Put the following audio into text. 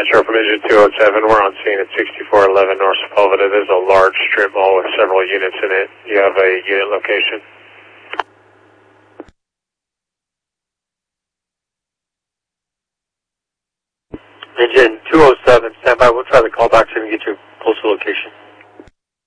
Metro from engine 207. We're on scene at 6411 North Sepulveda. There's a large strip mall with several units in it. You have a unit location? Engine 207, stand by. We'll try to call back so we can get your postal location.